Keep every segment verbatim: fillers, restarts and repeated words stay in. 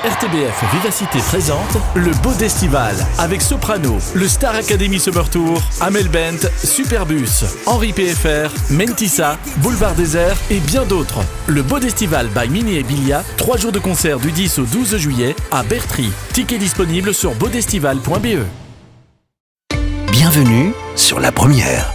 R T B F Vivacité présente le Beau d'Estival avec Soprano, le Star Academy Summer Tour, Amel Bent, Superbus, Henri P F R, Mentissa, Boulevard Désert et bien d'autres. Le Beau d'Estival by Mini et Bilia, trois jours de concert du dix au douze juillet à Bertry. Tickets disponibles sur beaudestival point b e. Bienvenue sur la première.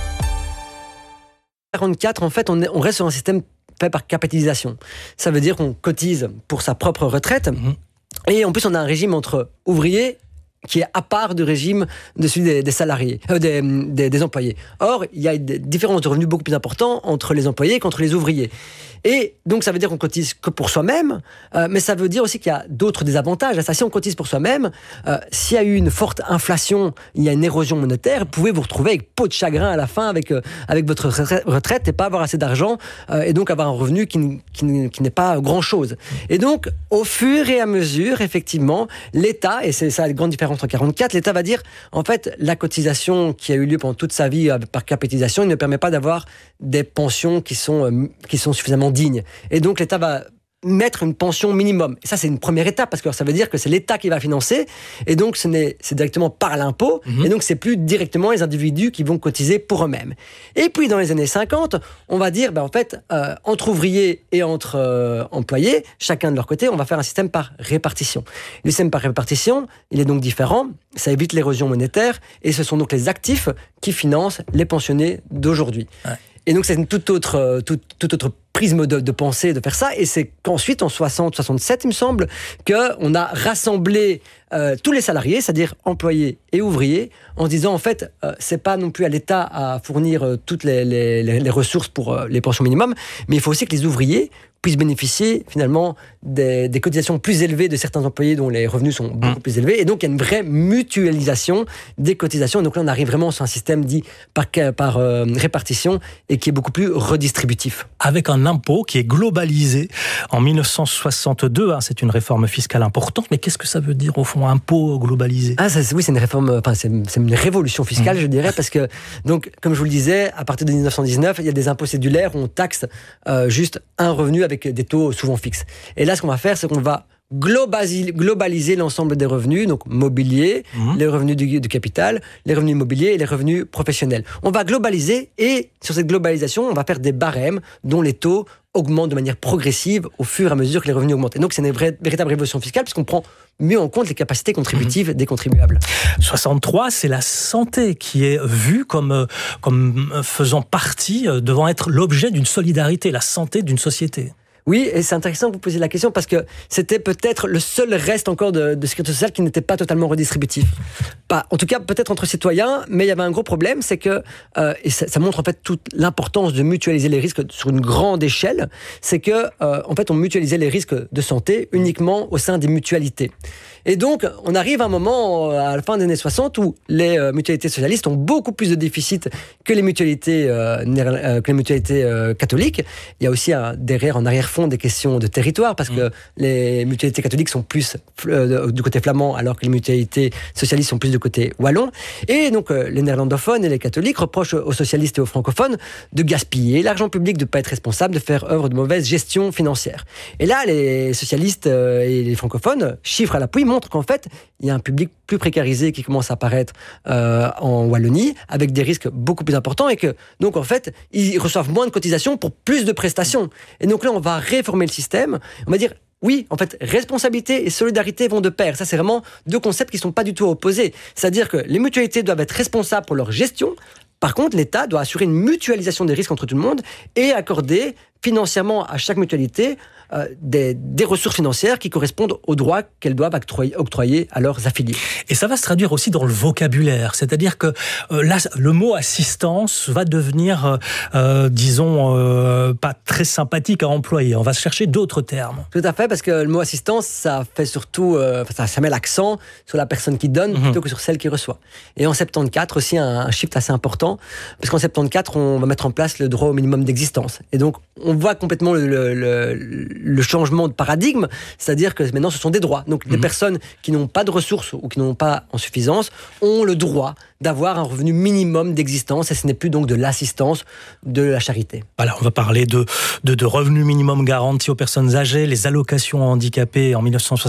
quarante-quatre, en fait, on, est, on reste sur un système fait par capitalisation. Ça veut dire qu'on cotise pour sa propre retraite. Mmh. Et en plus, on a un régime entre ouvriers qui est à part du régime de celui des, des salariés, euh, des, des, des employés. Or, il y a des différences de revenus beaucoup plus importantes entre les employés qu'entre les ouvriers. Et donc, ça veut dire qu'on cotise que pour soi-même, euh, mais ça veut dire aussi qu'il y a d'autres désavantages. Ça, si on cotise pour soi-même, euh, s'il y a eu une forte inflation, il y a une érosion monétaire, vous pouvez vous retrouver avec peau de chagrin à la fin avec, euh, avec votre retraite et pas avoir assez d'argent, euh, et donc avoir un revenu qui, qui, qui n'est pas grand-chose. Et donc, au fur et à mesure, effectivement, l'État, et c'est ça la grande différence entre quarante-quatre, l'État va dire, en fait, la cotisation qui a eu lieu pendant toute sa vie euh, par capitalisation, il ne permet pas d'avoir des pensions qui sont, euh, qui sont suffisamment dignes. Et donc, l'État va mettre une pension minimum. Et ça, c'est une première étape, parce que ça veut dire que c'est l'État qui va financer, et donc ce n'est, c'est directement par l'impôt, mmh. et donc c'est plus directement les individus qui vont cotiser pour eux-mêmes. Et puis, dans les années cinquante, on va dire, ben, en fait, euh, entre ouvriers et entre euh, employés, chacun de leur côté, on va faire un système par répartition. Le système par répartition, il est donc différent, ça évite l'érosion monétaire, et ce sont donc les actifs qui financent les pensionnés d'aujourd'hui. Ouais. Et donc, c'est une toute autre, toute, toute autre prisme de, de pensée de faire ça. Et c'est qu'ensuite, en soixante soixante-sept, il me semble, qu'on a rassemblé euh, tous les salariés, c'est-à-dire employés et ouvriers, en se disant, en fait, euh, c'est pas non plus à l'État à fournir euh, toutes les, les, les ressources pour euh, les pensions minimum, mais il faut aussi que les ouvriers puissent bénéficier finalement des, des cotisations plus élevées de certains employés dont les revenus sont beaucoup mmh. plus élevés. Et donc, il y a une vraie mutualisation des cotisations. Et donc là, on arrive vraiment sur un système dit par, par euh, répartition et qui est beaucoup plus redistributif. Avec un impôt qui est globalisé en dix-neuf cent soixante-deux. Hein, c'est une réforme fiscale importante. Mais qu'est-ce que ça veut dire, au fond, impôt globalisé ? Ah, ça, oui, c'est une réforme, enfin, c'est, c'est une révolution fiscale, mmh. je dirais, parce que, donc, comme je vous le disais, à partir de dix-neuf cent dix-neuf, il y a des impôts cédulaires où on taxe euh, juste un revenu avec des taux souvent fixes. Et là, ce qu'on va faire, c'est qu'on va globaliser, globaliser l'ensemble des revenus, donc mobilier, mmh. les revenus du, du capital, les revenus immobiliers et les revenus professionnels. On va globaliser, et sur cette globalisation, on va faire des barèmes dont les taux augmentent de manière progressive au fur et à mesure que les revenus augmentent. Et donc, c'est une vraie, véritable révolution fiscale puisqu'on prend mieux en compte les capacités contributives mmh. des contribuables. soixante-trois, c'est la santé qui est vue comme, comme faisant partie, devant être l'objet d'une solidarité, la santé d'une société. Oui, et c'est intéressant que vous posiez la question parce que c'était peut-être le seul reste encore de, de sécurité sociale qui n'était pas totalement redistributif. Pas, en tout cas, peut-être entre citoyens, mais il y avait un gros problème, c'est que, euh, et ça, ça montre en fait toute l'importance de mutualiser les risques sur une grande échelle, c'est que, euh, en fait, on mutualisait les risques de santé uniquement au sein des mutualités. Et donc, on arrive à un moment, à la fin des années soixante, où les euh, mutualités socialistes ont beaucoup plus de déficits que les mutualités, euh, euh, que les mutualités euh, catholiques. Il y a aussi un, derrière, en arrière-fond, des questions de territoire, parce que mmh. les mutualités catholiques sont plus euh, du côté flamand, alors que les mutualités socialistes sont plus du côté wallon. Et donc, euh, les néerlandophones et les catholiques reprochent aux socialistes et aux francophones de gaspiller l'argent public, de ne pas être responsable, de faire œuvre de mauvaise gestion financière. Et là, les socialistes euh, et les francophones, chiffres à l'appui, montre qu'en fait, il y a un public plus précarisé qui commence à apparaître euh, en Wallonie, avec des risques beaucoup plus importants, et que, donc, en fait, ils reçoivent moins de cotisations pour plus de prestations. Et donc là, on va réformer le système. On va dire, oui, en fait, responsabilité et solidarité vont de pair. Ça, c'est vraiment deux concepts qui ne sont pas du tout opposés. C'est-à-dire que les mutualités doivent être responsables pour leur gestion. Par contre, l'État doit assurer une mutualisation des risques entre tout le monde et accorder financièrement à chaque mutualité euh, des, des ressources financières qui correspondent aux droits qu'elles doivent octroyer, octroyer à leurs affiliés. Et ça va se traduire aussi dans le vocabulaire, c'est-à-dire que euh, là, le mot assistance va devenir, euh, disons, euh, pas très sympathique à employer. On va chercher d'autres termes. Tout à fait, parce que le mot assistance, ça fait surtout, euh, ça, ça met l'accent sur la personne qui donne mmh. plutôt que sur celle qui reçoit. Et en soixante-quatorze aussi, un, un shift assez important, parce qu'en soixante-quatorze, on va mettre en place le droit au minimum d'existence. Et donc, on voit complètement le, le, le, le changement de paradigme, c'est-à-dire que maintenant, ce sont des droits. Donc, mmh. des personnes qui n'ont pas de ressources ou qui n'ont pas en suffisance ont le droit d'avoir un revenu minimum d'existence, et ce n'est plus donc de l'assistance, de la charité. Voilà, on va parler de, de, de revenu minimum garanti aux personnes âgées, les allocations handicapées en dix-neuf cent soixante.